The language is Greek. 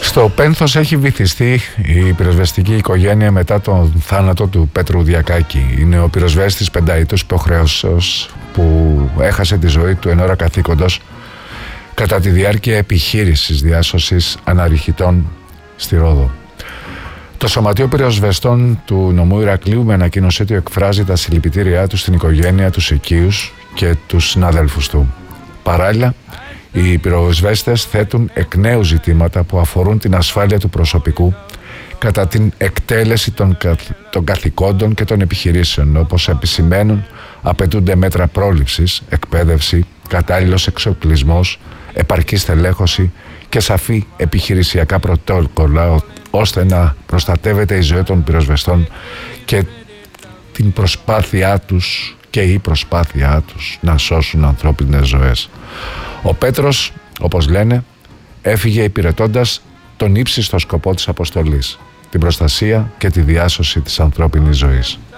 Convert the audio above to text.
Στο Πένθος έχει βυθιστεί η πυροσβεστική οικογένεια μετά τον θάνατο του Πέτρου Διακάκη. Είναι ο πυροσβέστης πενταετούς υποχρεώσεως που έχασε τη ζωή του εν ώρα καθήκοντος κατά τη διάρκεια επιχείρησης διάσωσης αναρριχητών στη Ρόδο. Το Σωματείο Πυροσβεστών του νομού Ηρακλείου με ανακοίνωσή του εκφράζει τα συλληπιτήριά του στην οικογένεια, τους οικείους και τους συναδέλφους του. Παράλληλα, οι πυροσβέστες θέτουν εκ νέου ζητήματα που αφορούν την ασφάλεια του προσωπικού κατά την εκτέλεση των καθηκόντων και των επιχειρήσεων, όπως επισημαίνουν απαιτούνται μέτρα πρόληψης, εκπαίδευση, κατάλληλος εξοπλισμός, επαρκή στελέχωση και σαφή επιχειρησιακά πρωτόκολλα ώστε να προστατεύεται η ζωή των πυροσβεστών και την προσπάθειά τους και η προσπάθειά τους να σώσουν ανθρώπινες ζωές. Ο Πέτρος, όπως λένε, έφυγε υπηρετώντας τον ύψιστο σκοπό της αποστολής, την προστασία και τη διάσωση της ανθρώπινης ζωής.